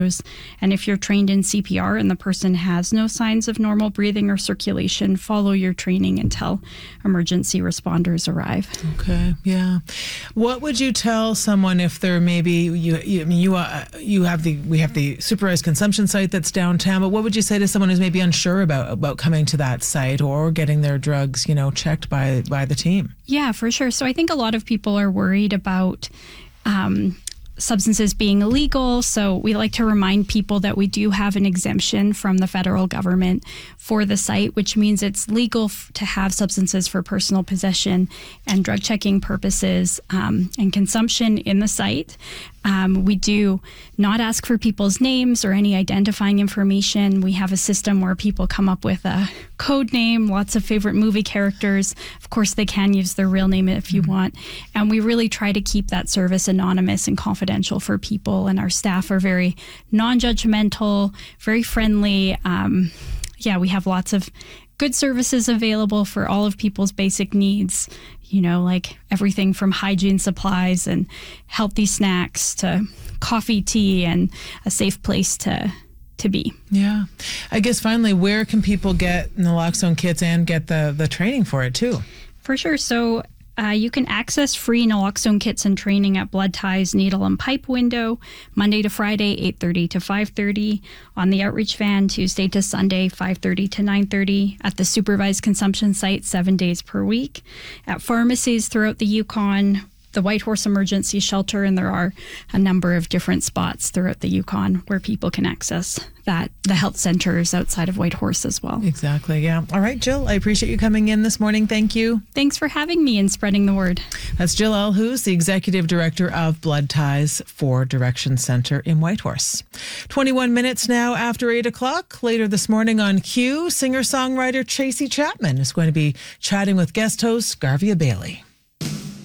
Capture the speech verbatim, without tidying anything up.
And if you're trained in C P R and the person has no signs of normal breathing or circulation, follow your training until emergency responders arrive. Okay, yeah. What would you tell someone if they're maybe you? you I mean, you uh, you have the we have the supervised consumption site that's downtown. But what would you say to someone who's maybe unsure about about coming to that site or getting their drugs, you know, checked by by the team? Yeah, for sure. So I think a lot of people are worried about Um, substances being illegal. So we like to remind people that we do have an exemption from the federal government for the site, which means it's legal f- to have substances for personal possession and drug checking purposes um, and consumption in the site. Um, we do not ask for people's names or any identifying information. We have a system where people come up with a code name, lots of favorite movie characters. Of course, they can use their real name if you mm-hmm. want. And we really try to keep that service anonymous and confidential for people. And our staff are very non-judgmental, very friendly. Um, yeah, we have lots of good services available for all of people's basic needs, you know, like everything from hygiene supplies and healthy snacks to coffee, tea, and a safe place to to be. Yeah. I guess finally, where can people get naloxone kits and get the, the training for it too? For sure. So Uh, you can access free naloxone kits and training at Blood Ties Needle and Pipe window, Monday to Friday, eight thirty to five thirty, on the outreach van, Tuesday to Sunday, five thirty to nine thirty, at the supervised consumption site, seven days per week, at pharmacies throughout the Yukon, the Whitehorse Emergency Shelter, and there are a number of different spots throughout the Yukon where people can access that. The health centers outside of Whitehorse as well. Exactly, yeah. All right, Jill, I appreciate you coming in this morning. Thank you. Thanks for having me and spreading the word. That's Jill Elhoos, the Executive Director of Blood Ties for Direction Center in Whitehorse. twenty-one minutes now after eight o'clock. Later this morning on Q, singer-songwriter Tracy Chapman is going to be chatting with guest host Garvia Bailey.